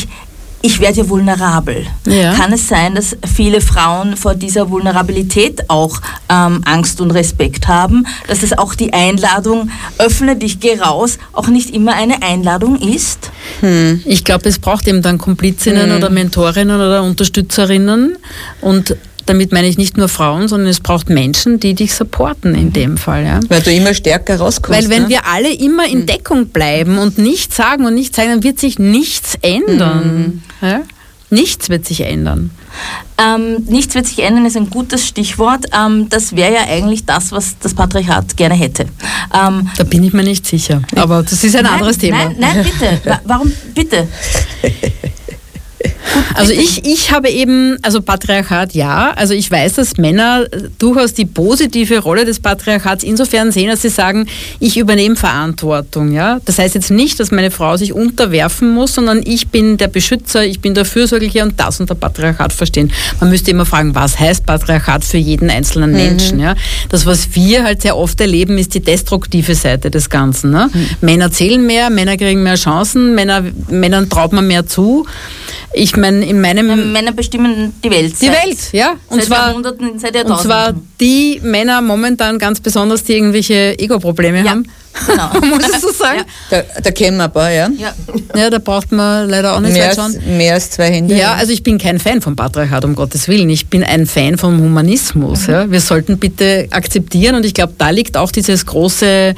ich werde ja vulnerabel. Ja. Kann es sein, dass viele Frauen vor dieser Vulnerabilität auch Angst und Respekt haben, dass das auch die Einladung, öffne dich, geh raus, auch nicht immer eine Einladung ist? Ich glaube, es braucht eben dann Komplizinnen oder Mentorinnen oder Unterstützerinnen, und damit meine ich nicht nur Frauen, sondern es braucht Menschen, die dich supporten in dem Fall. Ja. Weil du immer stärker rauskommst. Weil wenn wir alle immer in Deckung bleiben und nichts sagen und nichts zeigen, dann wird sich nichts ändern. Ja? Nichts wird sich ändern. Nichts wird sich ändern ist ein gutes Stichwort. Das wäre ja eigentlich das, was das Patriarchat gerne hätte. Da bin ich mir nicht sicher. Aber das ist ein anderes Thema. Nein, bitte. Warum bitte? Also ich habe eben, also Patriarchat ja, also ich weiß, dass Männer durchaus die positive Rolle des Patriarchats insofern sehen, dass sie sagen, ich übernehme Verantwortung. Ja? Das heißt jetzt nicht, dass meine Frau sich unterwerfen muss, sondern ich bin der Beschützer, ich bin der Fürsorgliche und das unter Patriarchat verstehen. Man müsste immer fragen, was heißt Patriarchat für jeden einzelnen Menschen? Ja? Das, was wir halt sehr oft erleben, ist die destruktive Seite des Ganzen. Ne? Männer zählen mehr, Männer kriegen mehr Chancen, Männern traut man mehr zu. Ich meine, in meinem... Männer bestimmen die Welt. Die Welt, ja. Und zwar die Männer momentan ganz besonders, die irgendwelche Ego-Probleme haben. Genau. Muss ich so sagen? Ja. Da kennen wir ein paar, ja. Ja, da braucht man leider auch nicht weit schauen. Mehr als 2 Hände. Ja, also ich bin kein Fan vom Patriarchat, um Gottes Willen. Ich bin ein Fan vom Humanismus. Ja. Wir sollten bitte akzeptieren, und ich glaube, da liegt auch dieses große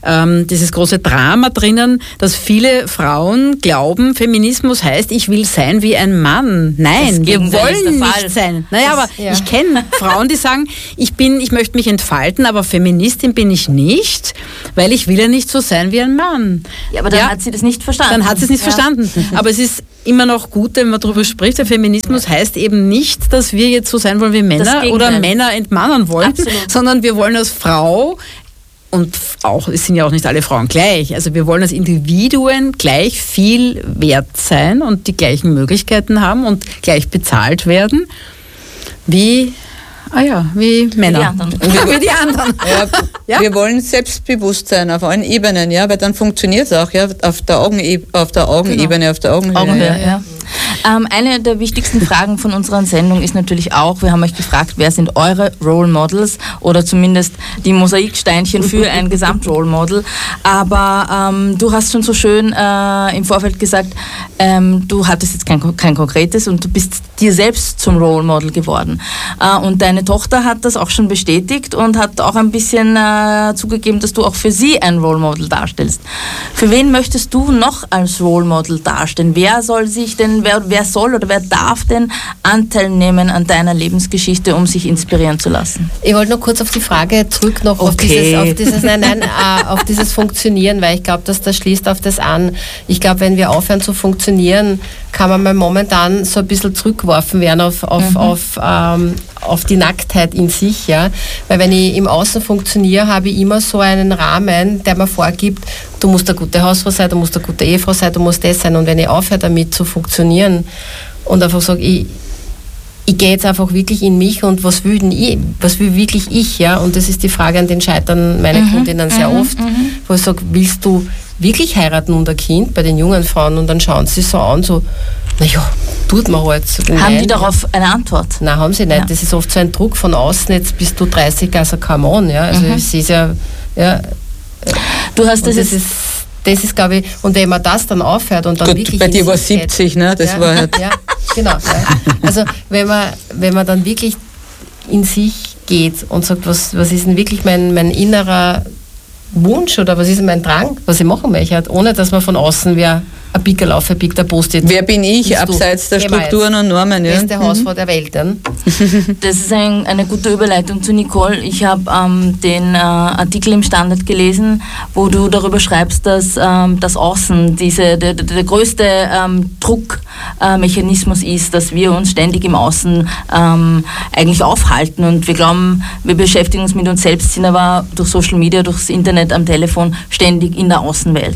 Drama drinnen, dass viele Frauen glauben, Feminismus heißt, ich will sein wie ein Mann. Nein, wir wollen nicht sein. Naja, aber ich kenne Frauen, die sagen, ich möchte mich entfalten, aber Feministin bin ich nicht, weil ich will ja nicht so sein wie ein Mann. Ja, aber dann hat sie das nicht verstanden. Dann hat sie es nicht verstanden. Aber es ist immer noch gut, wenn man darüber spricht. Der Feminismus heißt eben nicht, dass wir jetzt so sein wollen wie Männer oder Männer entmannen wollen, sondern wir wollen als Frau, und auch, es sind ja auch nicht alle Frauen gleich, also wir wollen als Individuen gleich viel wert sein und die gleichen Möglichkeiten haben und gleich bezahlt werden wie Männer. Wie die anderen. Ja. Wir wollen selbstbewusst sein auf allen Ebenen, ja, weil dann funktioniert es auch, ja, auf der Augenebene, auf der Augenhöhe. Ja. Eine der wichtigsten Fragen von unserer Sendung ist natürlich auch, wir haben euch gefragt, wer sind eure Role Models oder zumindest die Mosaiksteinchen für ein Gesamt-Role Model. Aber du hast schon so schön im Vorfeld gesagt, du hattest jetzt kein konkretes und du bist dir selbst zum Role Model geworden. Und deine Tochter hat das auch schon bestätigt und hat auch ein bisschen zugegeben, dass du auch für sie ein Role Model darstellst. Für wen möchtest du noch als Role Model darstellen? Wer soll oder wer darf denn Anteil nehmen an deiner Lebensgeschichte, um sich inspirieren zu lassen? Ich wollte noch kurz auf die Frage zurück noch auf dieses Funktionieren, weil ich glaube, dass das schließt auf das an. Ich glaube, wenn wir aufhören zu funktionieren, kann man mal momentan so ein bisschen zurückgeworfen werden auf die Nacktheit in sich, ja. Weil wenn ich im Außen funktioniere, habe ich immer so einen Rahmen, der mir vorgibt, du musst eine gute Hausfrau sein, du musst eine gute Ehefrau sein, du musst das sein. Und wenn ich aufhöre damit zu funktionieren und einfach sage, ich gehe jetzt einfach wirklich in mich und was will wirklich ich, ja. Und das ist die Frage, an den scheitern meine Kundinnen sehr oft, wo ich sage, willst du wirklich heiraten und ein Kind bei den jungen Frauen? Und dann schauen sie so an, so, naja, tut man halt. Haben die darauf eine Antwort? Nein, haben sie nicht. Ja. Das ist oft so ein Druck von außen, jetzt bist du 30, also come on. Ja. Also es ist ja. Du hast das ist, glaube ich, und wenn man das dann aufhört und dann gut, wirklich. Bei dir war 70, ne? Das war halt. Ja, genau. Ja. Also wenn man dann wirklich in sich geht und sagt, was ist denn wirklich mein innerer Wunsch oder was ist mein Drang, was ich machen möchte, ohne dass man von außen ein Pickel aufbiegt, ein Post-it. Wer bin ich, abseits der Strukturen und Normen? Ja. Beste Hausfrau der Welt. Das ist eine gute Überleitung zu Nicole. Ich habe den Artikel im Standard gelesen, wo du darüber schreibst, dass das Außen der größte Druckmechanismus ist, dass wir uns ständig im Außen eigentlich aufhalten und wir glauben, wir beschäftigen uns mit uns selbst, sind aber durch Social Media, durchs Internet, am Telefon ständig in der Außenwelt.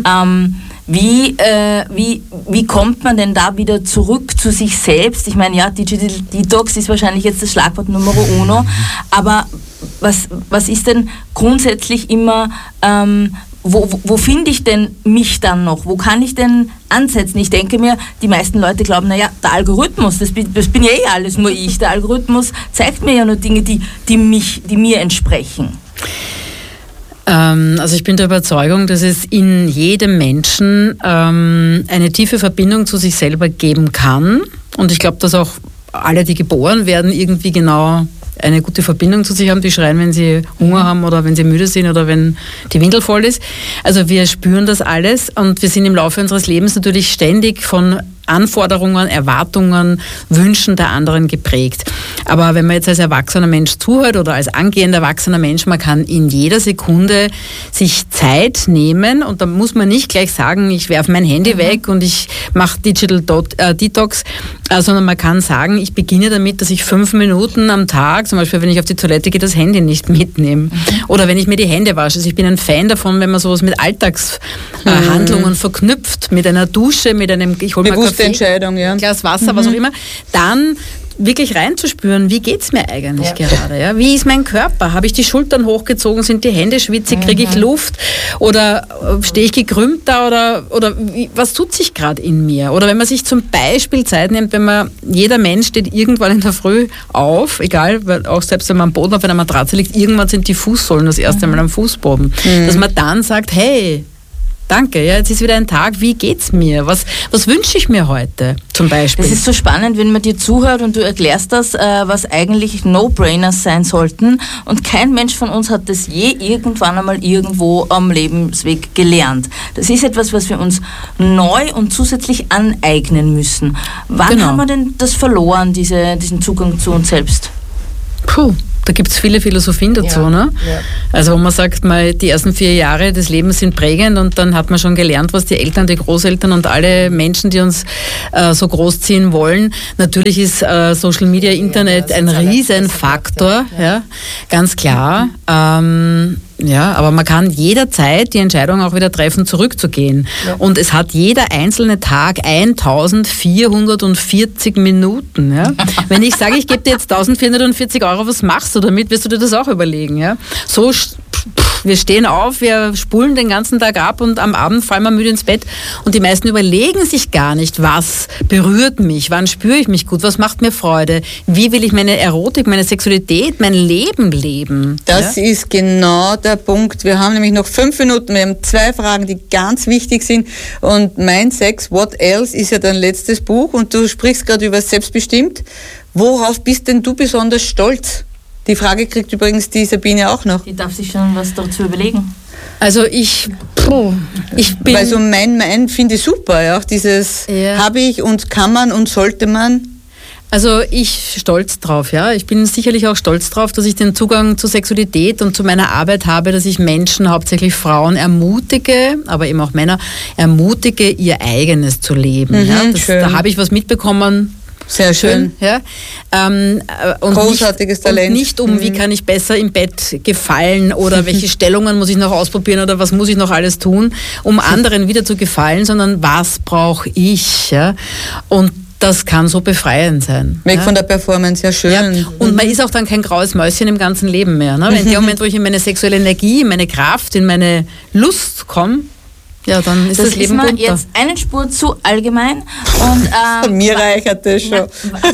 Wie kommt man denn da wieder zurück zu sich selbst? Ich meine, ja, Digital Detox ist wahrscheinlich jetzt das Schlagwort Numero uno, aber was ist denn grundsätzlich immer, wo finde ich denn mich dann noch? Wo kann ich denn ansetzen? Ich denke mir, die meisten Leute glauben, naja, der Algorithmus, das bin ja alles nur ich. Der Algorithmus zeigt mir ja nur Dinge, die mir entsprechen. Also ich bin der Überzeugung, dass es in jedem Menschen eine tiefe Verbindung zu sich selber geben kann. Und ich glaube, dass auch alle, die geboren werden, irgendwie genau eine gute Verbindung zu sich haben, die schreien, wenn sie Hunger haben oder wenn sie müde sind oder wenn die Windel voll ist. Also wir spüren das alles und wir sind im Laufe unseres Lebens natürlich ständig von Anforderungen, Erwartungen, Wünschen der anderen geprägt. Aber wenn man jetzt als erwachsener Mensch zuhört oder als angehender erwachsener Mensch, man kann in jeder Sekunde sich Zeit nehmen und da muss man nicht gleich sagen, ich werfe mein Handy weg und ich mache Digital Detox, sondern man kann sagen, ich beginne damit, dass ich 5 Minuten am Tag, zum Beispiel wenn ich auf die Toilette gehe, das Handy nicht mitnehme. Oder wenn ich mir die Hände wasche. Also ich bin ein Fan davon, wenn man sowas mit Alltagshandlungen verknüpft, mit einer Dusche, mit einem, ich hole mal Kaffee, Entscheidung, ja. ein Glas Wasser, was auch immer, dann wirklich reinzuspüren, wie geht es mir eigentlich gerade? Ja? Wie ist mein Körper? Habe ich die Schultern hochgezogen? Sind die Hände schwitzig? Kriege ich Luft? Oder stehe ich gekrümmt da? Oder was tut sich gerade in mir? Oder wenn man sich zum Beispiel Zeit nimmt, jeder Mensch steht irgendwann in der Früh auf, egal, weil auch selbst wenn man am Boden auf einer Matratze liegt, irgendwann sind die Fußsohlen das erste Mal am Fußboden. Dass man dann sagt, hey, danke, ja, jetzt ist wieder ein Tag, wie geht's mir? Was wünsche ich mir heute zum Beispiel? Das ist so spannend, wenn man dir zuhört und du erklärst das, was eigentlich No-Brainers sein sollten und kein Mensch von uns hat das je irgendwann einmal irgendwo am Lebensweg gelernt. Das ist etwas, was wir uns neu und zusätzlich aneignen müssen. Wann haben wir denn das verloren, diesen Zugang zu uns selbst? Da gibt es viele Philosophien dazu. Ne? Ja. Also wo man sagt, die ersten 4 Jahre des Lebens sind prägend und dann hat man schon gelernt, was die Eltern, die Großeltern und alle Menschen, die uns so großziehen wollen. Natürlich ist Social Media, Internet ein Riesenfaktor, ganz klar. Aber man kann jederzeit die Entscheidung auch wieder treffen, zurückzugehen. Ja. Und es hat jeder einzelne Tag 1440 Minuten. Ja? Wenn ich sage, ich gebe dir jetzt 1440 €, was machst du damit? Wirst du dir das auch überlegen? Ja? So, wir stehen auf, wir spulen den ganzen Tag ab und am Abend fallen wir müde ins Bett. Und die meisten überlegen sich gar nicht, was berührt mich, wann spüre ich mich gut, was macht mir Freude, wie will ich meine Erotik, meine Sexualität, mein Leben leben. Das ist genau der Punkt. Wir haben nämlich noch 5 Minuten. Wir haben 2 Fragen, die ganz wichtig sind. Und Mein Sex, What Else ist ja dein letztes Buch und du sprichst gerade über Selbstbestimmt. Worauf bist denn du besonders stolz? Die Frage kriegt übrigens die Sabine auch noch. Die darf sich schon was dazu überlegen. Also ich bin... Weil so mein finde ich super. Ja? Auch dieses habe ich und kann man und sollte man. Also ich stolz drauf, ja. Ich bin sicherlich auch stolz drauf, dass ich den Zugang zur Sexualität und zu meiner Arbeit habe, dass ich Menschen, hauptsächlich Frauen, ermutige, aber eben auch Männer, ermutige, ihr eigenes zu leben. Da habe ich was mitbekommen. Sehr schön. Ja. Und großartiges Talent. Und nicht wie kann ich besser im Bett gefallen oder welche Stellungen muss ich noch ausprobieren oder was muss ich noch alles tun, um anderen wieder zu gefallen, sondern was brauche ich. Ja? Und das kann so befreiend sein. Weg von der Performance, ja schön. Ja. Und man ist auch dann kein graues Mäuschen im ganzen Leben mehr. Ne? In dem Moment, wo ich in meine sexuelle Energie, in meine Kraft, in meine Lust komme, ja, dann ist das Leben bunter. Jetzt eine Spur zu allgemein. Und, mir reichert das schon.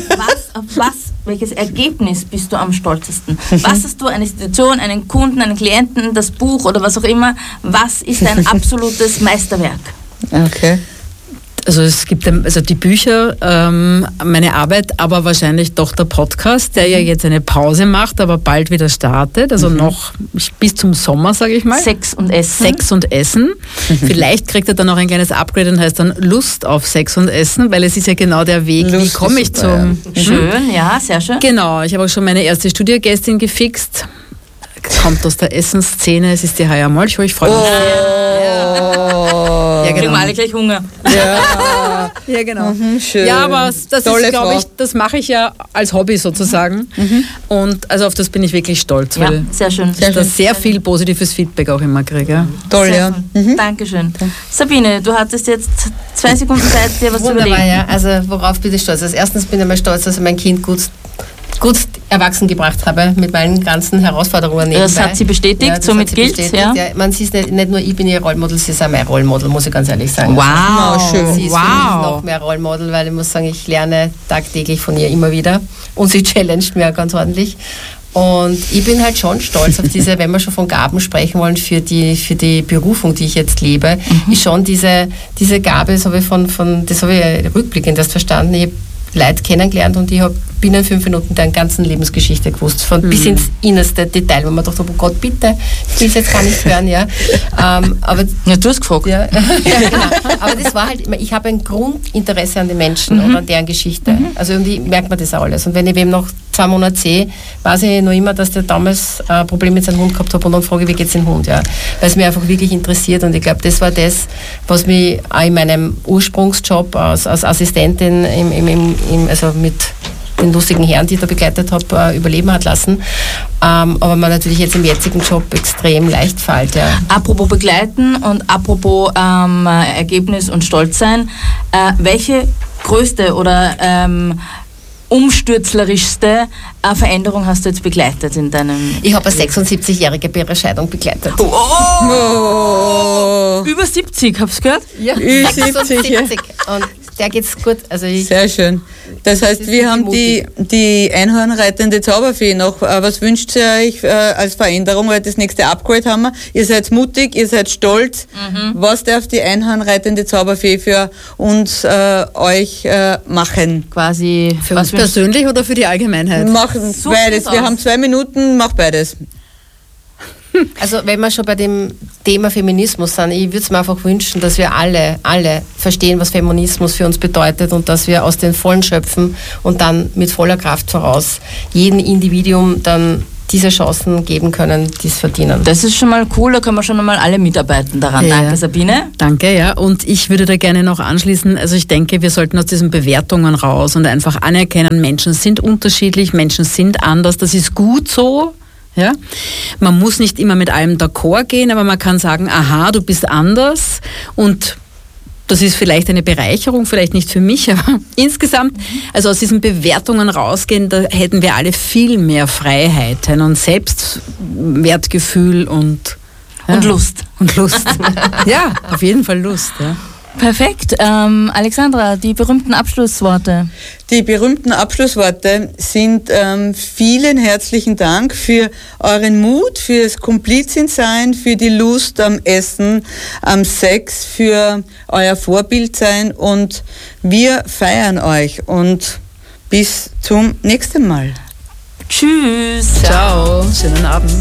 Welches Ergebnis bist du am stolzesten? Was hast du, eine Institution, einen Kunden, einen Klienten, das Buch oder was auch immer? Was ist dein absolutes Meisterwerk? Okay. Also es gibt die Bücher, meine Arbeit, aber wahrscheinlich doch der Podcast, der ja jetzt eine Pause macht, aber bald wieder startet. Also noch bis zum Sommer, sage ich mal. Sex und Essen. Sex und Essen. Vielleicht kriegt er dann auch ein kleines Upgrade und heißt dann Lust auf Sex und Essen, weil es ist ja genau der Weg, Lust, wie komme ich zum... Schön, ja, sehr schön. Genau, ich habe auch schon meine erste Studiogästin gefixt. Kommt aus der Essensszene, es ist die Haya Molcho, ich freue mich sehr. Ja, genau. Kriegen wir alle gleich Hunger. Ja, genau. Schön. Ja, aber das ist, glaube ich, das mache ich ja als Hobby sozusagen. Und also auf das bin ich wirklich stolz, weil sehr schön. Ich da sehr viel positives Feedback auch immer kriege. Ja. Toll, ja. Dankeschön. Sabine, du hattest jetzt 2 Sekunden Zeit, dir was zu überlegen. Ja. Also worauf bin ich stolz? Also erstens bin ich mal stolz, dass ich mein Kind gut erwachsen gebracht habe mit meinen ganzen Herausforderungen nebenbei. Das hat sie bestätigt, somit gilt es. Ja. Man sieht nicht nur, ich bin ihr Rollmodel, sie ist auch mein Rollmodel, muss ich ganz ehrlich sagen. Wow, schön. Sie ist für mich noch mehr Rollmodel, weil ich muss sagen, ich lerne tagtäglich von ihr immer wieder und sie challenged mir ganz ordentlich. Und ich bin halt schon stolz auf diese, wenn wir schon von Gaben sprechen wollen, für die Berufung, die ich jetzt lebe, ist schon diese Gabe, das habe ich rückblickend erst verstanden. Ich habe Leute kennengelernt und ich habe binnen 5 Minuten deren ganzen Lebensgeschichte gewusst, von bis ins innerste Detail, wo man dachte, oh Gott, bitte, ich will es jetzt gar nicht hören, ja. Aber ja, du hast gefragt. Ja, genau. Aber das war halt, ich habe ein Grundinteresse an den Menschen und an deren Geschichte. Also und ich merkt man das auch alles. Und wenn ich wem noch 2 Monate sehe, weiß ich noch immer, dass der damals ein Problem mit seinem Hund gehabt hat und dann frage ich, wie geht es dem Hund, ja. Weil es mich einfach wirklich interessiert und ich glaube, das war das, was mich auch in meinem Ursprungsjob als Assistentin also mit den lustigen Herren, die ich da begleitet habe, überleben hat lassen. Aber man natürlich jetzt im jetzigen Job extrem leicht fällt. Ja. Apropos begleiten und apropos Ergebnis und Stolz sein, welche größte oder umstürzlerischste Veränderung hast du jetzt begleitet in deinem... Ich habe eine 76-jährige Scheidung begleitet. Über 70, hab's gehört? Ja, 76. Und der geht's gut. Also sehr schön. Das heißt, wir haben die einhornreitende Zauberfee noch. Was wünscht ihr euch als Veränderung? Weil das nächste Upgrade haben wir. Ihr seid mutig, ihr seid stolz. Was darf die einhornreitende Zauberfee für uns euch machen? Quasi für uns persönlich oder für die Allgemeinheit? Machen beides. Wir haben 2 Minuten, mach beides. Also wenn wir schon bei dem Thema Feminismus sind, ich würde es mir einfach wünschen, dass wir alle verstehen, was Feminismus für uns bedeutet und dass wir aus den Vollen schöpfen und dann mit voller Kraft voraus jedem Individuum dann diese Chancen geben können, die es verdienen. Das ist schon mal cool, da können wir schon einmal alle mitarbeiten daran. Ja. Danke, Sabine. Danke, ja. Und ich würde da gerne noch anschließen, also ich denke, wir sollten aus diesen Bewertungen raus und einfach anerkennen, Menschen sind unterschiedlich, Menschen sind anders, das ist gut so. Ja? Man muss nicht immer mit allem d'accord gehen, aber man kann sagen, aha, du bist anders und das ist vielleicht eine Bereicherung, vielleicht nicht für mich, aber insgesamt, also aus diesen Bewertungen rausgehen, da hätten wir alle viel mehr Freiheiten und Selbstwertgefühl und Lust. Und Lust. Ja, auf jeden Fall Lust. Ja. Perfekt. Alexandra, die berühmten Abschlussworte. Die berühmten Abschlussworte sind vielen herzlichen Dank für euren Mut, fürs Komplizensein, für die Lust am Essen, am Sex, für euer Vorbildsein und wir feiern euch und bis zum nächsten Mal. Tschüss. Ciao. Schönen Abend.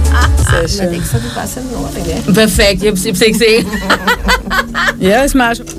Sehr schön. Perfekt, ich hab's gesehen. Ja, ist mal